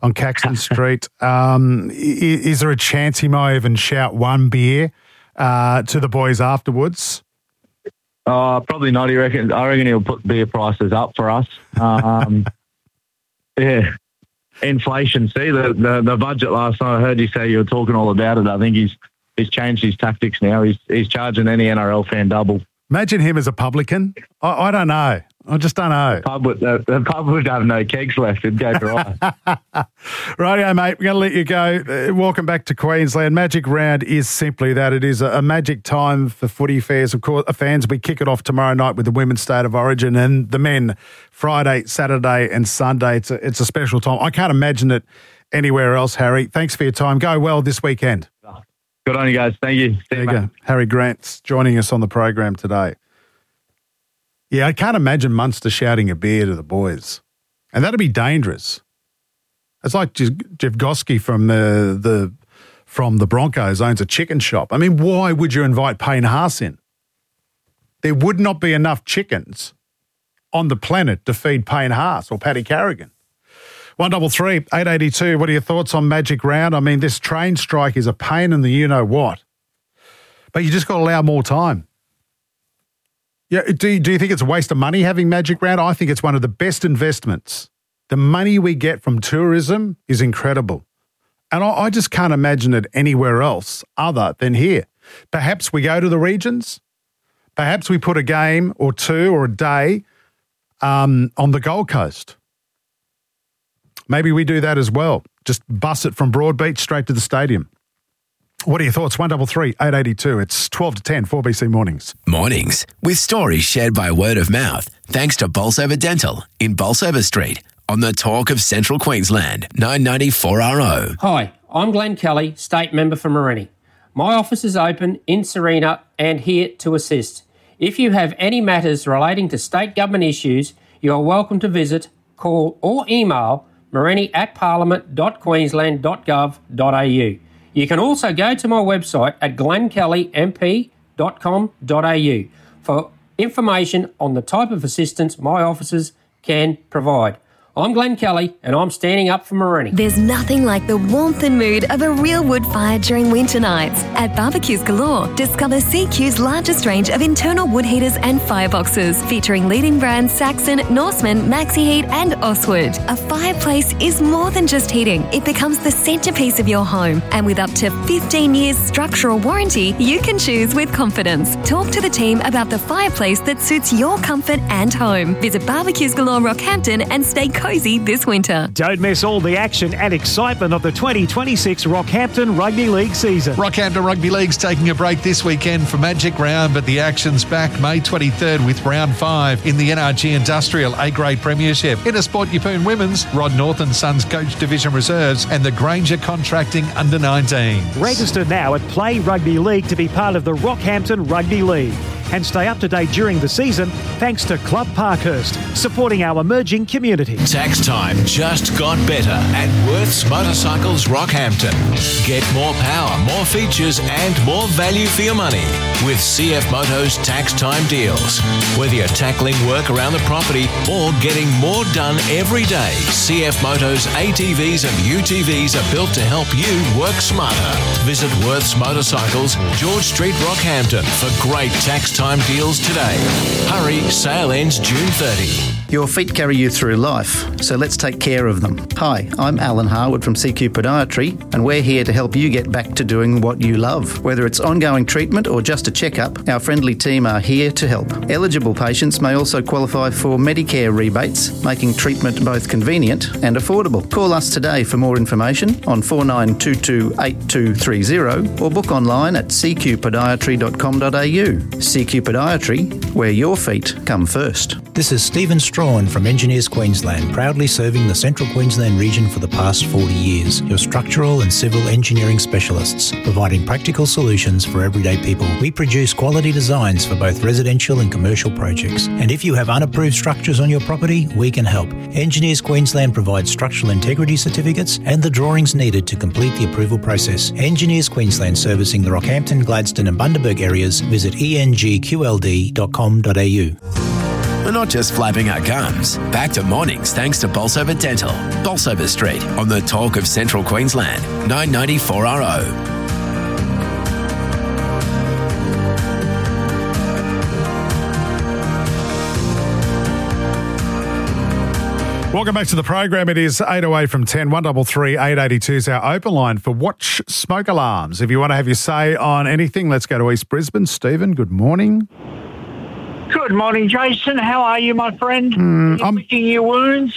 on Caxton Street. Um, is, is there a chance he might even shout one beer uh, to the boys afterwards? Uh, probably not. He reckon, I reckon he'll put beer prices up for us. Um, yeah. Inflation. See, the, the the budget last night, I heard you say you were talking all about it. I think he's he's changed his tactics now. He's he's charging any N R L fan double. Imagine him as a publican. I, I don't know. I just don't know. The pub, would, the, the pub would have no kegs left. It'd go dry. Rightio, mate. We're going to let you go. Uh, welcome back to Queensland. Magic Round is simply that. It is a, a magic time for footy fairs. Of course, fans, we kick it off tomorrow night with the Women's State of Origin and the men Friday, Saturday and Sunday. It's a, it's a special time. I can't imagine it anywhere else, Harry. Thanks for your time. Go well this weekend. Good on you guys. Thank you. See There you you, go. Harry Grant's joining us on the program today. Yeah, I can't imagine Munster shouting a beer to the boys. And that'd be dangerous. It's like Jeff Goski from the, the from the Broncos owns a chicken shop. I mean, why would you invite Payne Haas in? There would not be enough chickens on the planet to feed Payne Haas or Paddy Carrigan. one double three, eight eighty-two. What are your thoughts on Magic Round? I mean, this train strike is a pain in the you-know-what. But you just got to allow more time. Yeah, do you, do you think it's a waste of money having Magic Round? I think it's one of the best investments. The money we get from tourism is incredible. And I, I just can't imagine it anywhere else other than here. Perhaps we go to the regions. Perhaps we put a game or two or a day um, on the Gold Coast. Maybe we do that as well. Just bus it from Broadbeach straight to the stadium. What are your thoughts? one double three, eight eighty-two. It's twelve to ten, four B C Mornings. Mornings with stories shared by word of mouth. Thanks to Bolsover Dental in Bolsover Street on the Talk of Central Queensland, nine ninety four R O. Hi, I'm Glenn Kelly, State Member for Morini. My office is open in Serena and here to assist. If you have any matters relating to state government issues, you are welcome to visit, call or email morini at parliament dot queensland dot gov dot a u. You can also go to my website at glenn kelly m p dot com dot a u for information on the type of assistance my offices can provide. I'm Glenn Kelly and I'm standing up for Morini. There's nothing like the warmth and mood of a real wood fire during winter nights. At Barbecues Galore, discover C Q's largest range of internal wood heaters and fireboxes, featuring leading brands Saxon, Norseman, Maxi Heat and Oswood. A fireplace is more than just heating. It becomes the centrepiece of your home. And with up to fifteen years structural warranty, you can choose with confidence. Talk to the team about the fireplace that suits your comfort and home. Visit Barbecues Galore Rockhampton and stay cozy this winter. Don't miss all the action and excitement of the twenty twenty-six Rockhampton Rugby League season. Rockhampton Rugby League's taking a break this weekend for Magic Round, but the action's back May twenty-third with round five in the N R G Industrial A-Grade Premiership. Intersport Yeppoon Women's, Rod North and Sons Coach Division Reserves and the Granger Contracting Under nineteen. Register now at Play Rugby League to be part of the Rockhampton Rugby League. And stay up to date during the season thanks to Club Parkhurst, supporting our emerging community. Tax time just got better at Worth's Motorcycles Rockhampton. Get more power, more features and more value for your money with C F Moto's tax time deals. Whether you're tackling work around the property or getting more done every day, C F Moto's A T Vs and U T Vs are built to help you work smarter. Visit Worth's Motorcycles, George Street, Rockhampton for great tax time time deals today. Hurry, sale ends June thirtieth. Your feet carry you through life, so let's take care of them. Hi, I'm Alan Harwood from C Q Podiatry, and we're here to help you get back to doing what you love. Whether it's ongoing treatment or just a checkup, our friendly team are here to help. Eligible patients may also qualify for Medicare rebates, making treatment both convenient and affordable. Call us today for more information on four nine two two, eight two three zero or book online at c q podiatry dot com dot a u. C Q Podiatry, where your feet come first. This is Stephen Strawn from Engineers Queensland, proudly serving the Central Queensland region for the past forty years. Your structural and civil engineering specialists, providing practical solutions for everyday people. We produce quality designs for both residential and commercial projects. And if you have unapproved structures on your property, we can help. Engineers Queensland provides structural integrity certificates and the drawings needed to complete the approval process. Engineers Queensland, servicing the Rockhampton, Gladstone and Bundaberg areas. Visit e n g q l d dot com dot a u. We're not just flapping our gums. Back to mornings thanks to Bolsover Dental. Bolsover Street on the talk of Central Queensland. nine ninety four R O. Welcome back to the program. It is eight away from ten. one double three eight eighty two is our open line for Watch Smoke Alarms. If you want to have your say on anything, let's go to East Brisbane. Stephen, good morning. Good morning, Jason. How are you, my friend? Mm, you I'm licking your wounds?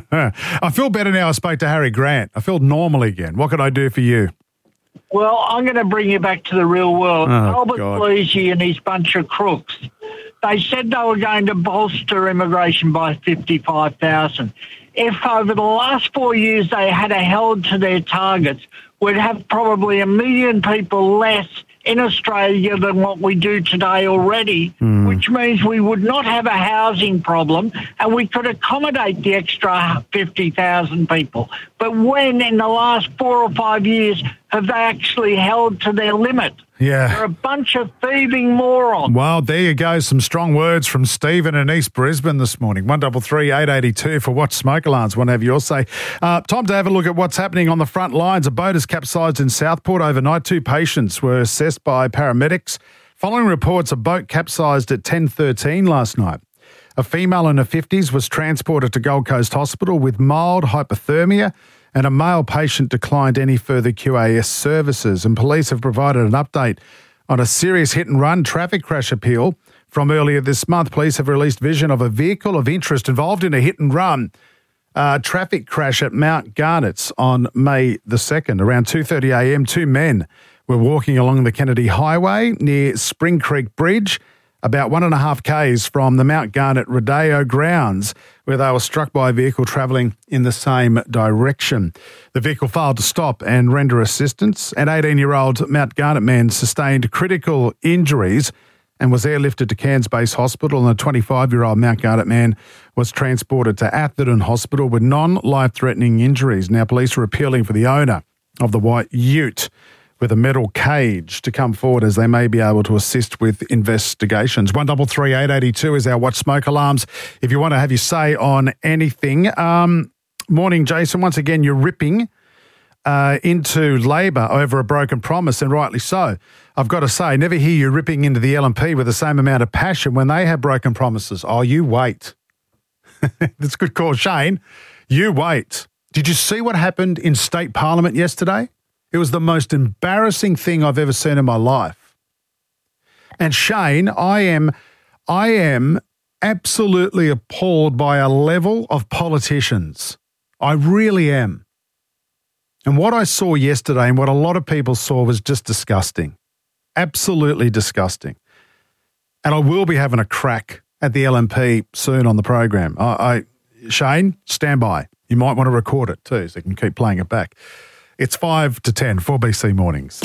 I feel better now I spoke to Harry Grant. I feel normal again. What can I do for you? Well, I'm going to bring you back to the real world. Oh, Albert God. Gleezy and his bunch of crooks. They said they were going to bolster immigration by fifty-five thousand. If over the last four years they had held to their targets, we'd have probably a million people less in Australia than what we do today already, mm. which means we would not have a housing problem and we could accommodate the extra fifty thousand people. But when in the last four or five years have they actually held to their limit? Yeah. They're a bunch of thieving morons. Well, there you go. Some strong words from Stephen in East Brisbane this morning. one double three eight eighty two for Watch Smoke Alarms. Want to have your say. Uh, time to have a look at what's happening on the front lines. A boat has capsized in Southport overnight. Two patients were assessed by paramedics. Following reports, a boat capsized at ten thirteen last night. A female in her fifties was transported to Gold Coast Hospital with mild hypothermia, and a male patient declined any further Q A S services. And police have provided an update on a serious hit-and-run traffic crash appeal from earlier this month. Police have released vision of a vehicle of interest involved in a hit-and-run uh, traffic crash at Mount Garnets on May the second. Around two thirty a m, two men were walking along the Kennedy Highway near Spring Creek Bridge, about one and a half k's from the Mount Garnet Rodeo grounds, where they were struck by a vehicle travelling in the same direction. The vehicle failed to stop and render assistance. An eighteen-year-old Mount Garnet man sustained critical injuries and was airlifted to Cairns Base Hospital, and a twenty-five-year-old Mount Garnet man was transported to Atherton Hospital with non-life-threatening injuries. Now, police are appealing for the owner of the white ute with a metal cage to come forward, as they may be able to assist with investigations. one double three eight eighty two is our Watch Smoke Alarms. If you want to have your say on anything. Um, morning, Jason. Once again, you're ripping uh, into Labor over a broken promise, and rightly so. I've got to say, never hear you ripping into the L N P with the same amount of passion when they have broken promises. Oh, you wait. That's a good call, Shane. You wait. Did you see what happened in State Parliament yesterday? It was the most embarrassing thing I've ever seen in my life. And Shane, I am, I am absolutely appalled by a level of politicians. I really am. And what I saw yesterday and what a lot of people saw was just disgusting. Absolutely disgusting. And I will be having a crack at the L N P soon on the program. I, I Shane, stand by. You might want to record it too so you can keep playing it back. It's five to ten, four B C Mornings.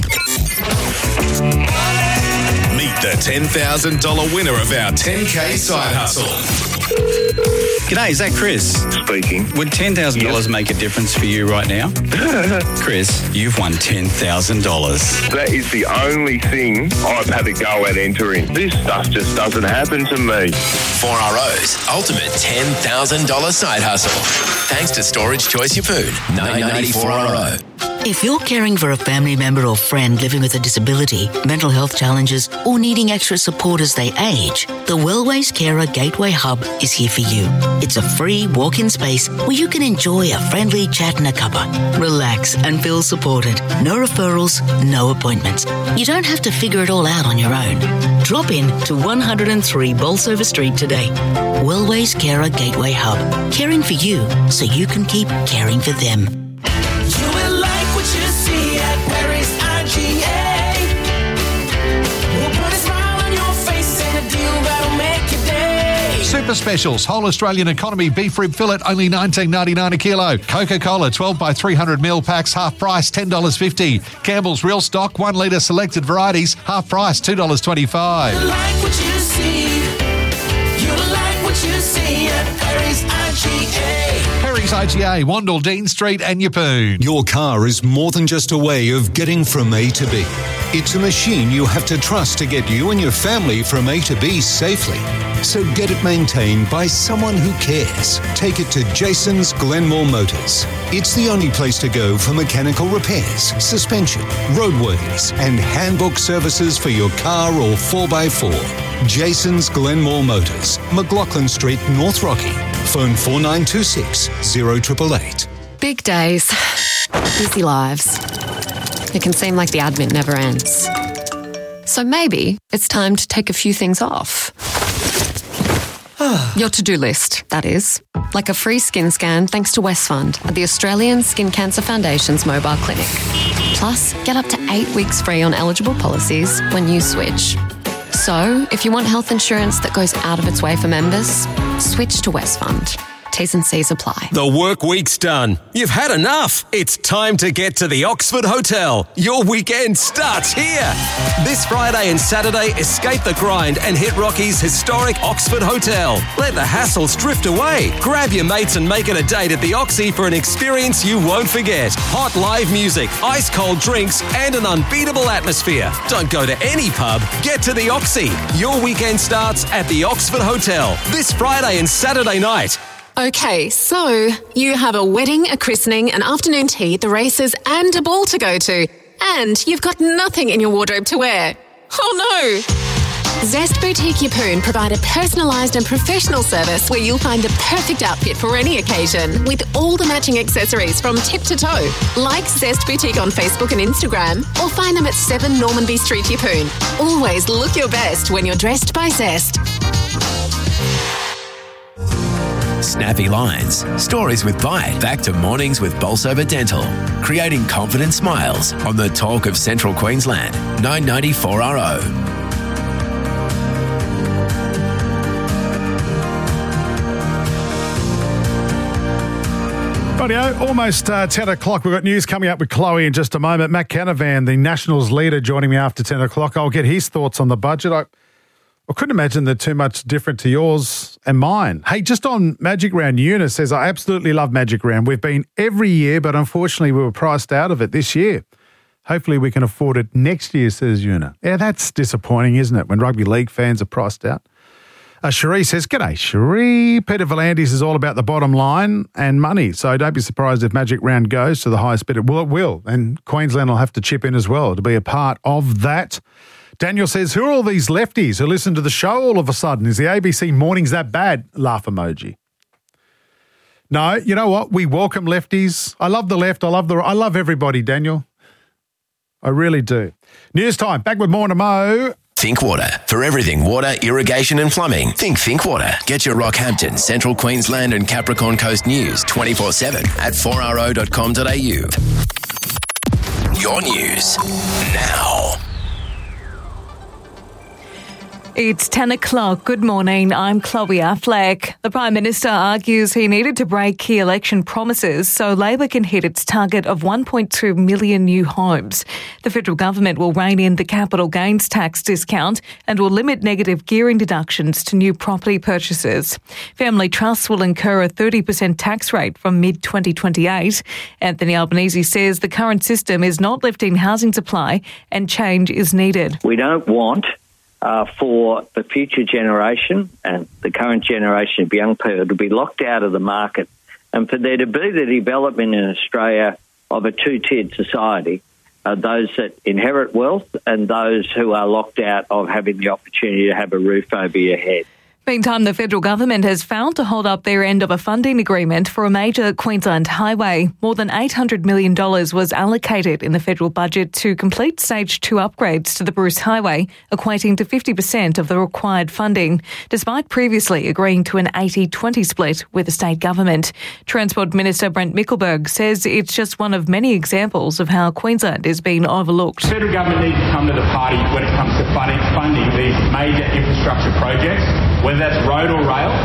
Meet the ten thousand dollars winner of our ten K side hustle. G'day, is that Chris? Speaking. Would ten thousand dollars yep. make a difference for you right now? Chris, you've won ten thousand dollars. That is the only thing I've had to go at entering. This stuff just doesn't happen to me. four R O's ultimate ten thousand dollars side hustle. Thanks to Storage Choice Yeppoon, nine ninety-four R O. If you're caring for a family member or friend living with a disability, mental health challenges, or needing extra support as they age, the Wellways Carer Gateway Hub is here for you. It's a free walk-in space where you can enjoy a friendly chat and a cuppa. Relax and feel supported. No referrals, no appointments. You don't have to figure it all out on your own. Drop in to one oh three Bolsover Street today. Wellways Carer Gateway Hub. Caring for you so you can keep caring for them. You will like what you see at Perry's I G A. We'll put a smile on your face and a deal that'll make your day. Super specials. Whole Australian economy beef rib fillet, only nineteen ninety-nine a kilo. Coca-Cola, twelve by three hundred mil packs, half price, ten dollars fifty. Campbell's Real Stock, one litre selected varieties, half price, two dollars twenty-five. You like what you see. You like what you see at Perry's I G A. Perry's I G A, Wandle, Dean Street and Yeppoon. Your car is more than just a way of getting from A to B. It's a machine you have to trust to get you and your family from A to B safely. So get it maintained by someone who cares. Take it to Jason's Glenmore Motors. It's the only place to go for mechanical repairs, suspension, roadworthies and handbook services for your car or four by four. Jason's Glenmore Motors, McLaughlin Street, North Rocky. Phone four nine two six, zero eight eight eight. Big days, busy lives. It can seem like the admin never ends. So maybe it's time to take a few things off. Your to-do list, that is. Like a free skin scan thanks to Westfund at the Australian Skin Cancer Foundation's mobile clinic. Plus, get up to eight weeks free on eligible policies when you switch. So, if you want health insurance that goes out of its way for members, switch to Westfund. T's and C's apply. The work week's done. You've had enough. It's time to get to the Oxford Hotel. Your weekend starts here. This Friday and Saturday, escape the grind and hit Rocky's historic Oxford Hotel. Let the hassles drift away. Grab your mates and make it a date at the Oxy for an experience you won't forget. Hot live music, ice cold drinks, and an unbeatable atmosphere. Don't go to any pub. Get to the Oxy. Your weekend starts at the Oxford Hotel this Friday and Saturday night. Okay, so you have a wedding, a christening, an afternoon tea, the races, and a ball to go to. And you've got nothing in your wardrobe to wear. Oh no! Zest Boutique Yeppoon provide a personalised and professional service where you'll find the perfect outfit for any occasion with all the matching accessories from tip to toe. Like Zest Boutique on Facebook and Instagram or find them at seven Normanby Street, Yeppoon. Always look your best when you're dressed by Zest. Snappy lines, stories with bite. Back to mornings with Bolsover Dental. Creating confident smiles on the talk of Central Queensland. nine ninety-four R O. Rightio, almost uh, ten o'clock. We've got news coming up with Chloe in just a moment. Matt Canavan, the Nationals leader, joining me after ten o'clock. I'll get his thoughts on the budget. I, I couldn't imagine they're too much different to yours and mine. Hey, just on Magic Round, Eunice says, I absolutely love Magic Round. We've been every year, but unfortunately we were priced out of it this year. Hopefully we can afford it next year, says Eunice. Yeah, that's disappointing, isn't it, when rugby league fans are priced out? Uh, Cherie says, g'day, Cherie. Peter Volandis is all about the bottom line and money, so don't be surprised if Magic Round goes to the highest bidder. Well, it will, and Queensland will have to chip in as well to be a part of that. Daniel says, who are all these lefties who listen to the show all of a sudden? Is the A B C mornings that bad? Laugh emoji. No, you know what? We welcome lefties. I love the left. I love the. I love everybody, Daniel. I really do. News time. Back with more to Mo. Think Water. For everything water, irrigation and plumbing, think Think Water. Get your Rockhampton, Central Queensland and Capricorn Coast news twenty-four seven at four r o dot com dot a u. Your news now. It's ten o'clock. Good morning. I'm Chloe Affleck. The Prime Minister argues he needed to break key election promises so Labor can hit its target of one point two million new homes. The federal government will rein in the capital gains tax discount and will limit negative gearing deductions to new property purchases. Family trusts will incur a thirty percent tax rate from mid twenty twenty-eight. Anthony Albanese says the current system is not lifting housing supply and change is needed. We don't want Uh, for the future generation and the current generation of young people to be locked out of the market, and for there to be the development in Australia of a two-tiered society, uh, those that inherit wealth and those who are locked out of having the opportunity to have a roof over your head. Meantime, the federal government has failed to hold up their end of a funding agreement for a major Queensland highway. More than eight hundred million dollars was allocated in the federal budget to complete Stage two upgrades to the Bruce Highway, equating to fifty percent of the required funding, despite previously agreeing to an eighty twenty split with the state government. Transport Minister Brent Mickelberg says it's just one of many examples of how Queensland is being overlooked. The federal government needs to come to the party when it comes to funding these major infrastructure projects, whether that's road or rail.